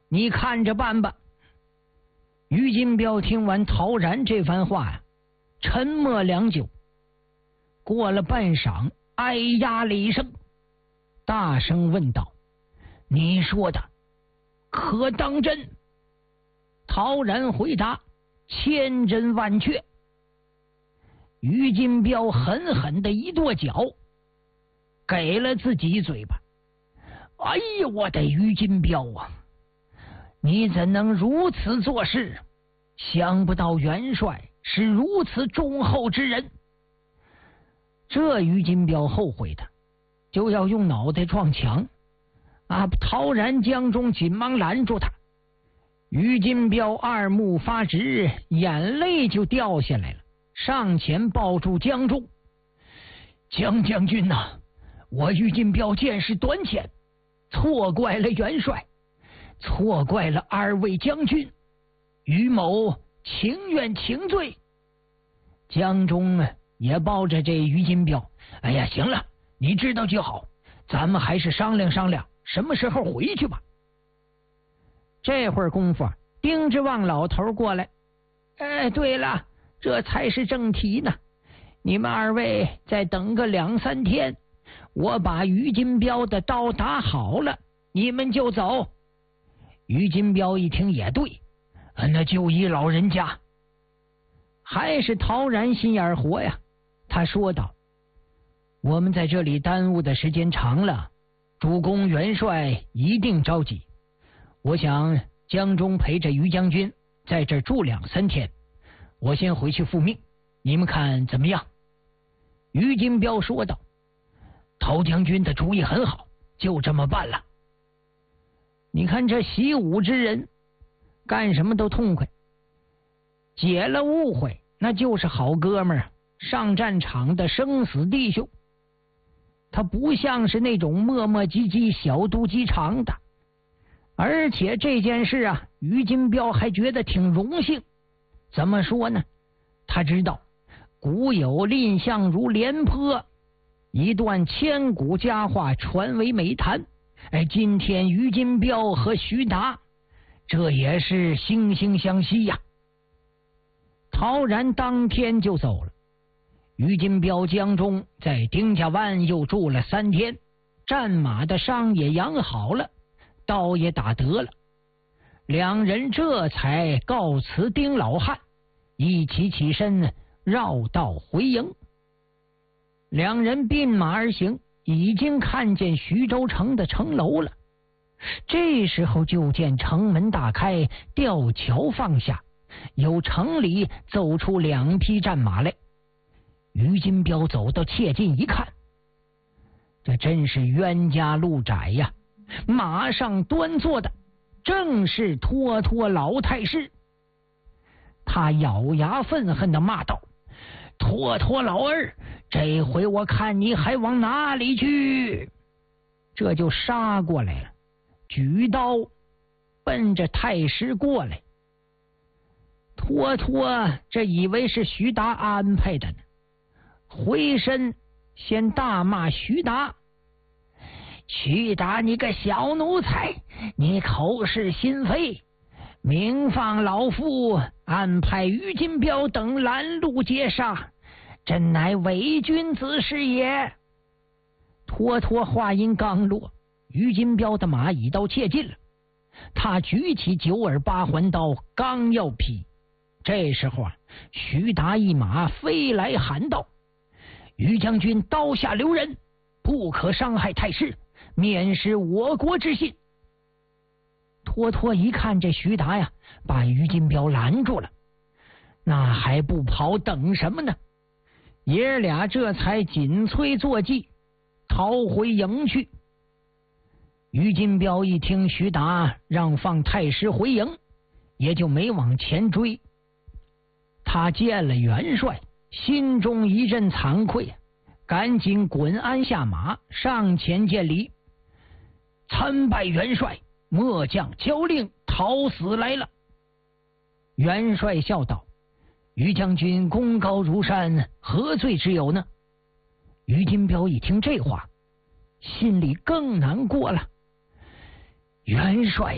你看着办吧。于金彪听完陶然这番话呀，沉默良久，过了半晌，哎呀了一声，大声问道：“你说的可当真？”陶然回答：“千真万确。”于金彪狠狠的一跺脚，给了自己一嘴巴。哎呀，我的于金彪啊，你怎能如此做事？想不到元帅是如此忠厚之人。这于金彪后悔的就要用脑袋撞墙啊！陶然、江中紧忙拦住他。于金彪二目发直，眼泪就掉下来了，上前抱住江中。江将军呐，我于金彪见识短浅，错怪了元帅，错怪了二位将军，于某情愿请罪。江中也抱着这于金彪，哎呀，行了，你知道就好，咱们还是商量商量什么时候回去吧。这会儿功夫，丁之旺老头过来，哎，对了，这才是正题呢。你们二位再等个2-3天，我把于金彪的刀打好了，你们就走。于金彪一听也对，那就依老人家。还是陶然心眼活呀，他说道：“我们在这里耽误的时间长了，主公元帅一定着急。我想江中陪着于将军在这儿住2-3天，我先回去复命，你们看怎么样？”于金彪说道：“陶将军的主意很好，就这么办了。你看这习武之人，干什么都痛快，解了误会那就是好哥们儿，上战场的生死弟兄。他不像是那种磨磨唧唧、小肚鸡肠的。而且这件事啊，于金彪还觉得挺荣幸。怎么说呢？他知道古有蔺相如廉颇，一段千古佳话传为美谈。哎，今天于金彪和徐达，这也是惺惺相惜呀。陶然当天就走了。于金彪、江中在丁家湾又住了3天，战马的伤也养好了，刀也打得了，两人这才告辞丁老汉，一起起身绕道回营。两人并马而行，已经看见徐州城的城楼了。这时候就见城门大开，吊桥放下，由城里走出2匹战马来。于金彪走到切近一看，这真是冤家路窄呀！马上端坐的正是脱脱老太师。他咬牙愤恨地骂道：“脱脱老儿，这回我看你还往哪里去！”这就杀过来了，举刀奔着太师过来。脱脱这以为是徐达安排的呢，回身先大骂徐达：“徐达，你个小奴才，你口是心非，明放老夫安排于金彪等拦路截杀，真乃伪君子是也！”脱脱话音刚落，于金彪的马已到切近了，他举起9耳8环刀，刚要劈。这时候徐达一马飞来，喊道：“于将军刀下留人，不可伤害太师，免失我国之信。”脱脱一看这徐达呀，把于金彪拦住了，那还不跑等什么呢？爷俩这才紧催坐骑，逃回营去。于金彪一听徐达让放太师回营，也就没往前追。他见了元帅，心中一阵惭愧，赶紧滚鞍下马，上前见礼：“参拜元帅，末将交令讨死来了。”元帅笑道：“于将军功高如山，何罪之有呢？”于金彪一听这话，心里更难过了。元帅呀，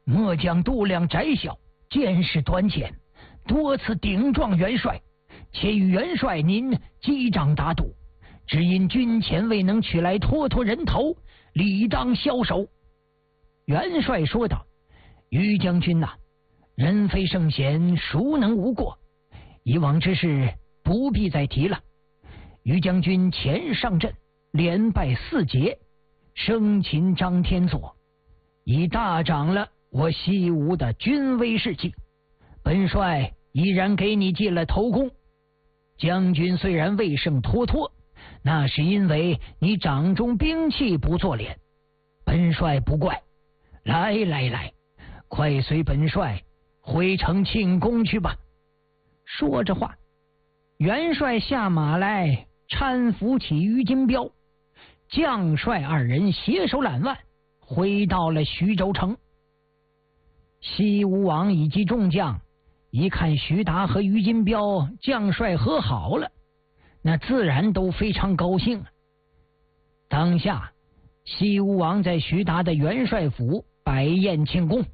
末将度量窄小，见识短浅，多次顶撞元帅，且与元帅您击掌打赌，只因军前未能取来脱脱人头，理当枭首。元帅说道：于将军呐，人非圣贤，孰能无过？以往之事不必再提了。于将军前日上阵，连败4捷，生擒张天佐，已大涨了我西吴的军威士气。本帅依然给你记了头功。将军虽然未胜脱脱，那是因为你掌中兵器不做脸，本帅不怪。来来来，快随本帅回城庆功去吧。说着话，元帅下马来搀扶起于金彪，将帅二人携手揽腕，回到了徐州城。西吴王以及众将一看徐达和于金彪将帅和好了，那自然都非常高兴。当下西吴王在徐达的元帅府摆宴庆功，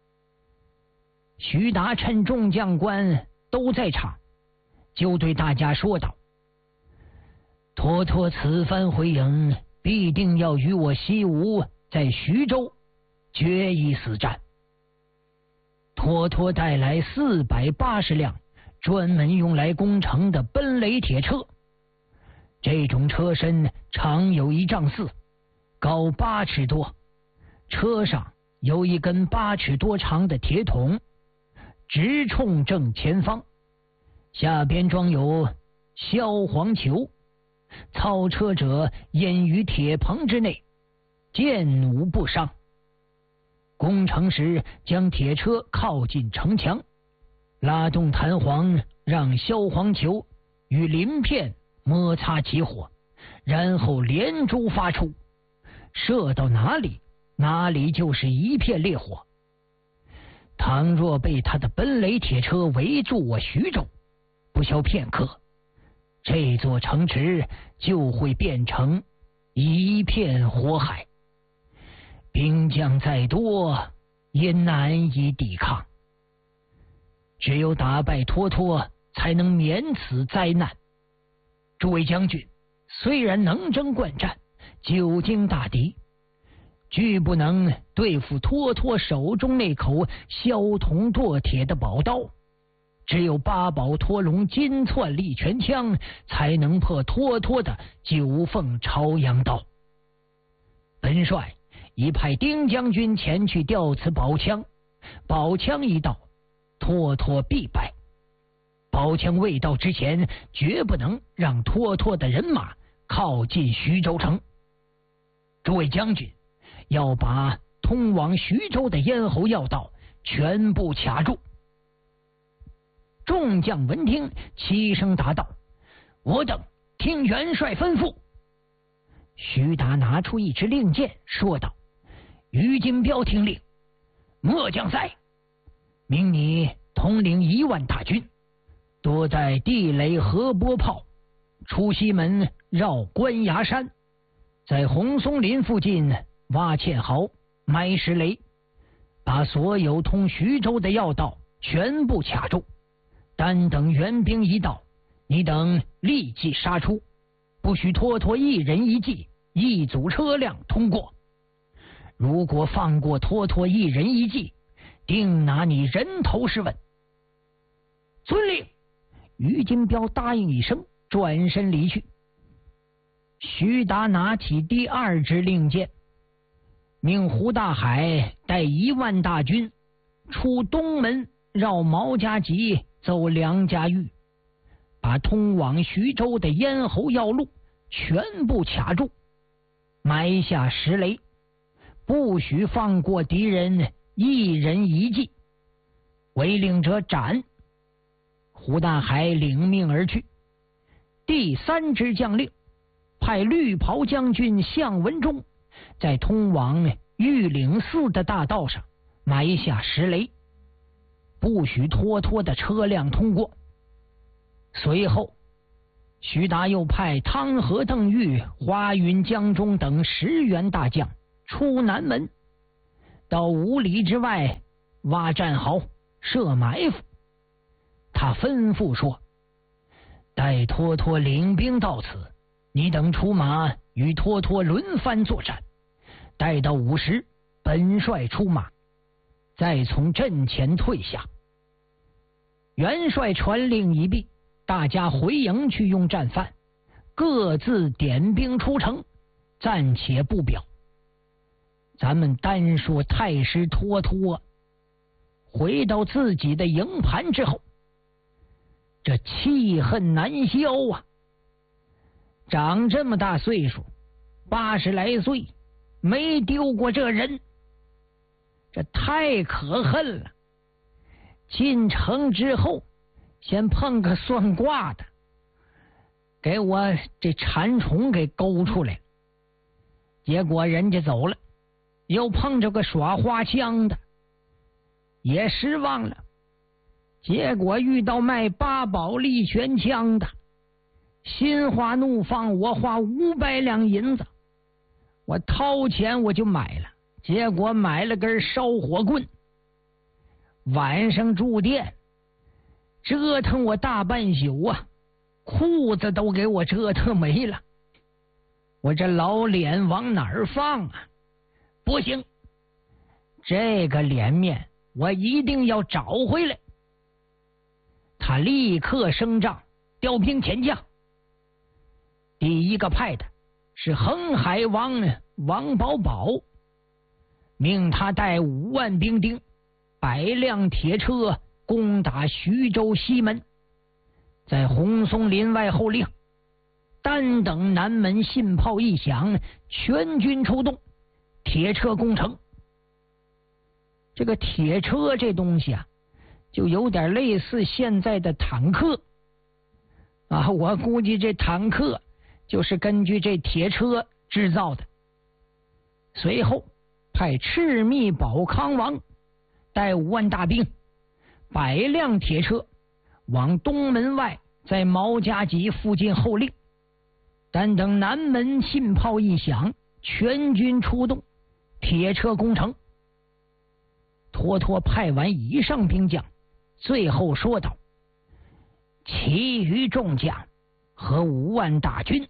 徐达趁众将官都在场，就对大家说道：脱脱此番回营，必定要与我西吴在徐州决一死战。脱脱带来480辆专门用来攻城的奔雷铁车，这种车身长有1丈4，高8尺多，车上有一根8尺多长的铁桶，直冲正前方，下边装有萧黄球，操车者掩于铁棚之内，箭无不伤。攻城时将铁车靠近城墙，拉动弹簧，让萧黄球与鳞片摩擦起火，然后连珠发出，射到哪里哪里就是一片烈火。倘若被他的奔雷铁车围住我徐州，不消片刻，这座城池就会变成一片火海，兵将再多也难以抵抗。只有打败脱脱，才能免此灾难。诸位将军虽然能征惯战，久经大敌，拒不能对付脱脱手中那口削铜剁铁的宝刀，只有八宝脱龙金窜利拳枪才能破脱脱的九凤朝阳刀。本帅已派丁将军前去调此宝枪，宝枪一到，脱脱必败。宝枪未到之前，绝不能让脱脱的人马靠近徐州城。诸位将军要把通往徐州的咽喉要道全部卡住。众将闻听，齐声答道：我等听元帅吩咐。徐达拿出一支令箭，说道：于金彪听令，末将在，命你统领1万大军，多在地雷河波炮，出西门绕关崖山，在红松林附近挖堑壕埋石雷，把所有通徐州的要道全部卡住。单等援兵一到，你等立即杀出，不许脱脱一人一骑一组车辆通过。如果放过脱脱一人一骑，定拿你人头试问。遵令。于金彪答应一声，转身离去。徐达拿起第2支令箭，命胡大海带1万大军出东门，绕毛家集走梁家峪，把通往徐州的咽喉要路全部卡住，埋下石雷，不许放过敌人一人一骑，违令者斩。胡大海领命而去。第3支将令，派绿袍将军项文忠在通往玉岭寺的大道上埋下石雷，不许脱脱的车辆通过。随后徐达又派汤和、邓玉、花云、江中等10员大将出南门，到5里之外挖战壕，设埋伏。他吩咐说：待托托领兵到此，你等出马与托托轮番作战，待到午时，本帅出马，再从阵前退下。元帅传令已毕，大家回营去用战饭，各自点兵出城，暂且不表。咱们单说太师托托回到自己的营盘之后，这气恨难消啊！长这么大岁数，80来岁，没丢过这人，这太可恨了。进城之后，先碰个算卦的，给我这馋虫给勾出来，结果人家走了。又碰着个耍花枪的，也失望了。结果遇到卖八宝利拳枪的，心花怒放，我花500两银子，我掏钱我就买了，结果买了根烧火棍，晚上住店，折腾我大半宿啊，裤子都给我折腾没了，我这老脸往哪儿放啊？不行，这个脸面我一定要找回来。他立刻升帐，调兵遣将。第一个派的是恒海王王保保，命他带5万兵丁，100辆铁车攻打徐州西门，在红松林外候令，单等南门信炮一响，全军出动，铁车攻城。这个铁车这东西啊，就有点类似现在的坦克啊，我估计这坦克就是根据这铁车制造的。随后派赤密保康王带5万大兵，100辆铁车往东门外，在毛家集附近候令，但等南门信炮一响，全军出动，铁车攻城。托托派完以上兵将，最后说道：其余众将和5万大军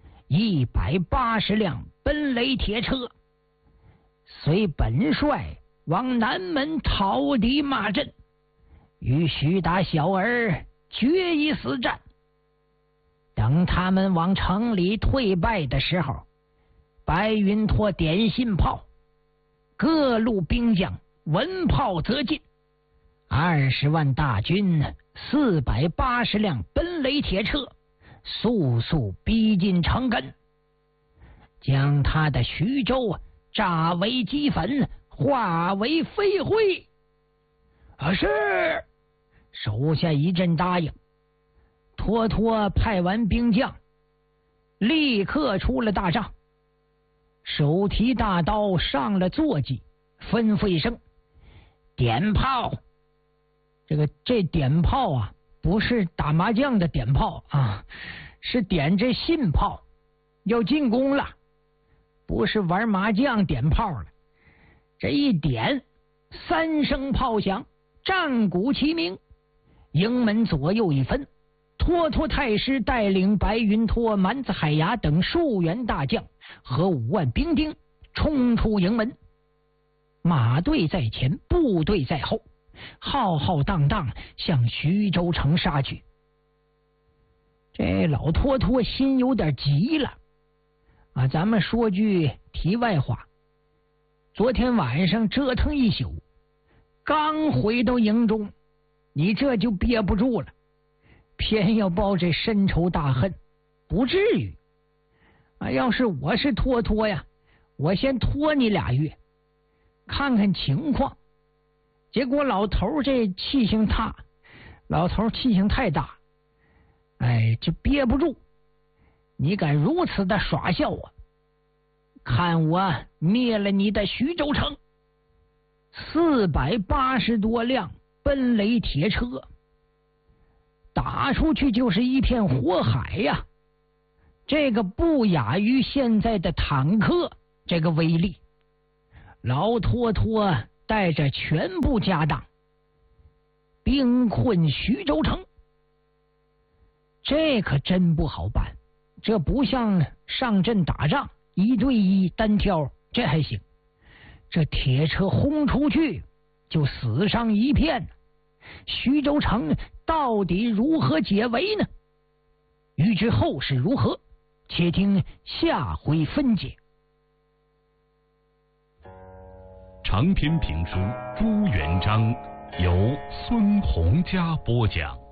，180辆奔雷铁车，随本帅往南门讨敌骂阵，与徐达小儿决一死战。等他们往城里退败的时候，白云托点信炮，各路兵将闻炮则进，20万大军，480辆奔雷铁车，速速逼近城根，将他的徐州炸为齑粉，化为飞灰。是，手下一阵答应。托托派完兵将，立刻出了大帐，手提大刀上了坐骑，吩咐一声：点炮。这点炮啊，不是打麻将的点炮啊，是点这信炮，要进攻了，不是玩麻将点炮了。这一点，3声炮响，战鼓齐鸣，营门左右一分，托托太师带领白云托、蛮子海牙等数员大将和5万兵丁冲出营门，马队在前，部队在后，浩浩荡荡向徐州城杀去。这老托托心有点急了啊！咱们说句题外话，昨天晚上折腾一宿，刚回到营中，你这就憋不住了，偏要报这深仇大恨，不至于啊！要是我是托托呀，我先拖你2月，看看情况。结果老头这气性大，老头气性太大，哎，这憋不住。你敢如此的耍笑我，看我灭了你的徐州城！480多辆奔雷铁车，打出去就是一片火海呀！这个不亚于现在的坦克这个威力。老托托带着全部家当兵困徐州城。这可真不好办，这不像上阵打仗1对1单挑，这还行，这铁车轰出去就死伤一片，徐州城到底如何解围呢？欲知后事如何，且听下回分解。 长篇评书《朱元璋》由孙洪嘉播讲。